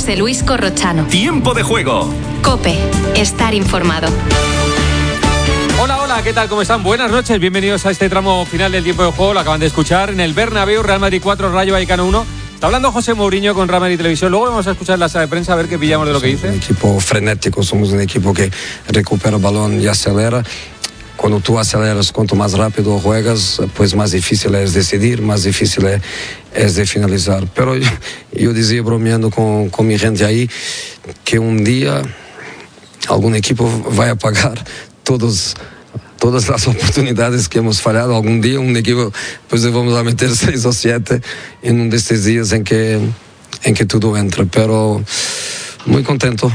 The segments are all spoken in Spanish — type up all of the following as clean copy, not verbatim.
José Luis Corrochano. Tiempo de juego. COPE. Estar informado. Hola, ¿qué tal? ¿Cómo están? Buenas noches, bienvenidos a este tramo final del tiempo de juego. Lo acaban de escuchar en el Bernabéu, Real Madrid 4, Rayo Vallecano 1. Está hablando José Mourinho con Real Madrid Televisión. Luego vamos a escuchar la sala de prensa a ver qué pillamos de lo que dice. Un equipo frenético, somos un equipo que recupera el balón y acelera. Cuando tú aceleras, cuanto más rápido juegas, pues más difícil es decidir, más difícil es de finalizar. Pero yo decía, bromeando con mi gente ahí, que un día algún equipo va a pagar todas las oportunidades que hemos fallado. Algún día un equipo, pues vamos a meter 6 o 7 en uno de estos días en que todo entra. Pero muy contento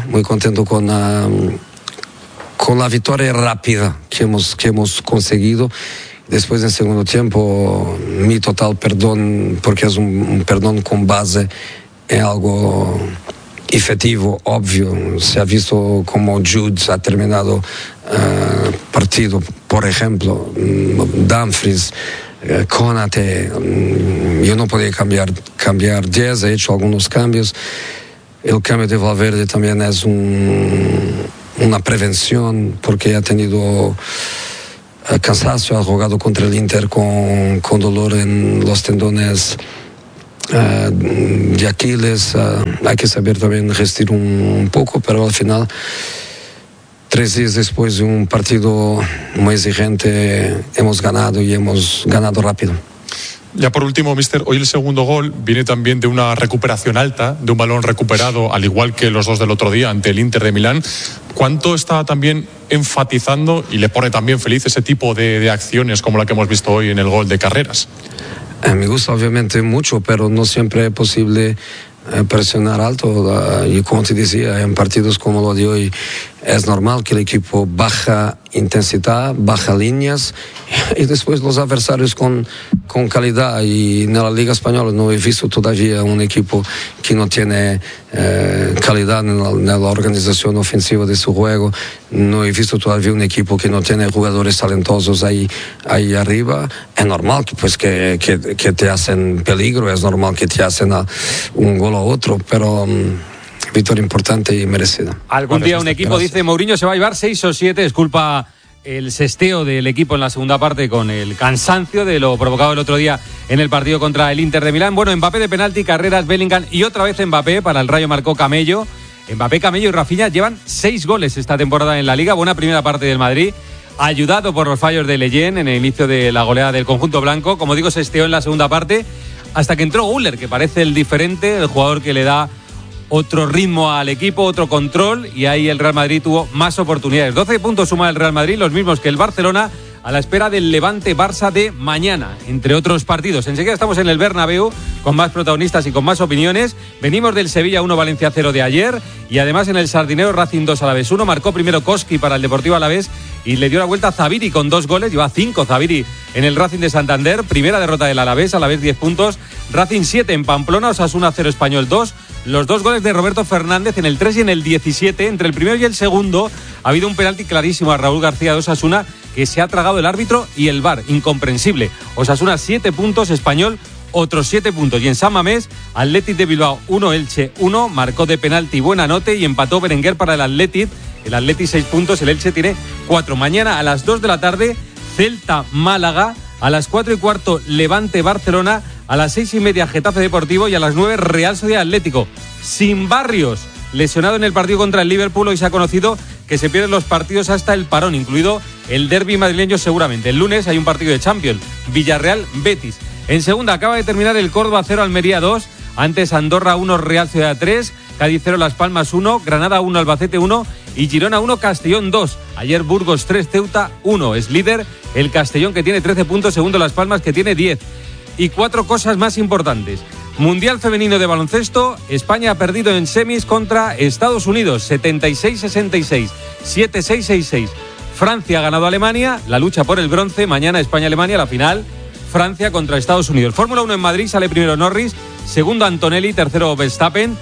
con la victoria rápida que hemos conseguido. Después, en segundo tiempo, mi total perdón, porque es un perdón con base en algo efectivo, obvio. Se ha visto como Jude ha terminado partido, por ejemplo, Dumfries, Konate. Yo no podía cambiar 10, he hecho algunos cambios. El cambio de Valverde también es una prevención, porque ha tenido cansancio, ha jugado contra el Inter con dolor en los tendones de Aquiles. Hay que saber también gestir un poco, pero al final, 3 días después de un partido muy exigente, hemos ganado y hemos ganado rápido. Ya por último, míster, hoy el segundo gol viene también de una recuperación alta, de un balón recuperado, al igual que los dos del otro día ante el Inter de Milán. ¿Cuánto está también enfatizando y le pone también feliz ese tipo de acciones como la que hemos visto hoy en el gol de Carreras? Me gusta obviamente mucho, pero no siempre es posible presionar alto. Y como te decía, en partidos como lo de hoy es normal que el equipo baja intensidad, baja líneas, y después los adversarios con calidad. Y en la Liga Española no he visto todavía un equipo que no tiene calidad en la organización ofensiva de su juego. No he visto todavía un equipo que no tiene jugadores talentosos ahí arriba. Es normal que te hacen peligro, es normal que te hacen un gol o otro, pero victoria importante y merecida. Algún día un equipo, dice Mourinho, se va a llevar 6 o 7, es culpa el sesteo del equipo en la segunda parte con el cansancio de lo provocado el otro día en el partido contra el Inter de Milán. Bueno, Mbappé de penalti, Carreras, Bellingham y otra vez Mbappé. Para el Rayo marcó Camello. Mbappé, Camello y Rafinha llevan 6 goles esta temporada en la Liga. Buena primera parte del Madrid, ayudado por los fallos de Leyen en el inicio de la goleada del conjunto blanco. Como digo, sesteó en la segunda parte hasta que entró Güler, que parece el diferente, el jugador que le da otro ritmo al equipo, otro control, y ahí el Real Madrid tuvo más oportunidades. 12 puntos suma el Real Madrid, los mismos que el Barcelona, a la espera del Levante-Barça de mañana, entre otros partidos. Enseguida estamos en el Bernabéu con más protagonistas y con más opiniones. Venimos del Sevilla 1, Valencia 0 de ayer, y además en el Sardinero Racing 2, Alavés 1. Marcó primero Koski para el Deportivo Alavés y le dio la vuelta a Zaviri con 2 goles. Lleva 5 Zaviri en el Racing de Santander. Primera derrota del Alavés 10 puntos. Racing 7 en Pamplona, Osasuna 0, Español 2. Los 2 goles de Roberto Fernández en el 3 y en el 17. Entre el primero y el segundo ha habido un penalti clarísimo a Raúl García de Osasuna, que se ha tragado el árbitro y el VAR. Incomprensible. Osasuna 7 puntos, Español otros 7 puntos. Y en San Mamés, Athletic de Bilbao 1, Elche 1. Marcó de penalti Buenanote y empató Berenguer para el Athletic. El Athletic 6 puntos, el Elche tiene 4. Mañana a las 2 de la tarde, Celta-Málaga. A las 4:15, Levante-Barcelona. A las 6:30, Getafe Deportivo. Y a las 9, Real Sociedad Atlético. Sin Barrios, lesionado en el partido contra el Liverpool. Hoy se ha conocido que se pierden los partidos hasta el parón, incluido el derbi madrileño seguramente. El lunes hay un partido de Champions, Villarreal-Betis. En segunda acaba de terminar el Córdoba 0, Almería 2. Antes Andorra 1, Real Sociedad 3. Cádiz 0, Las Palmas 1. Granada 1, Albacete 1. Y Girona 1, Castellón 2. Ayer Burgos 3, Ceuta 1. Es líder el Castellón, que tiene 13 puntos. Segundo Las Palmas, que tiene 10. Y 4 cosas más importantes. Mundial femenino de baloncesto. España ha perdido en semis contra Estados Unidos, 76-66, 7-6-6-6. Francia ha ganado a Alemania, la lucha por el bronce. Mañana España-Alemania, la final, Francia contra Estados Unidos. Fórmula 1 en Madrid, sale primero Norris, segundo Antonelli, tercero Verstappen,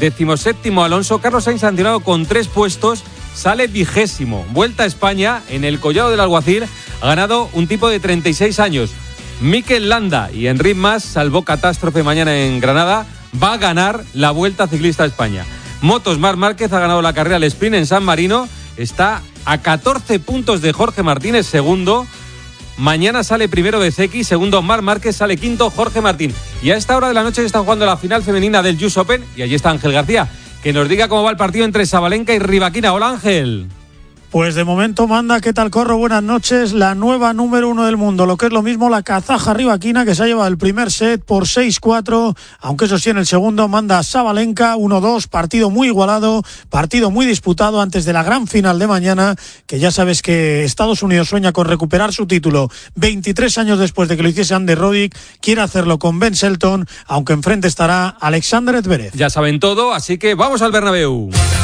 17º Alonso. Carlos Sainz, sancionado con 3 puestos, sale 20º. Vuelta a España en el Collado del Alguacil, ha ganado un tipo de 36 años. Mikel Landa y Enric Mas, salvó catástrofe mañana en Granada, va a ganar la Vuelta Ciclista a España. Motos, Marc Márquez ha ganado la carrera al sprint en San Marino. Está a 14 puntos de Jorge Martínez, segundo. Mañana sale primero Bezzecchi, segundo Marc Márquez, sale quinto Jorge Martín. Y a esta hora de la noche se está jugando la final femenina del US Open y allí está Ángel García, que nos diga cómo va el partido entre Sabalenka y Rybakina. Hola, Ángel. Pues de momento manda, ¿qué tal, Corro? Buenas noches, la nueva número 1 del mundo, lo que es lo mismo la kazaja Rybakina, que se ha llevado el primer set por 6-4, aunque eso sí, en el segundo manda Sabalenka 1-2, partido muy igualado, partido muy disputado antes de la gran final de mañana, que ya sabes que Estados Unidos sueña con recuperar su título 23 años después de que lo hiciese Andy Roddick, quiere hacerlo con Ben Shelton, aunque enfrente estará Alexander Zverev. Ya saben todo, así que vamos al Bernabéu.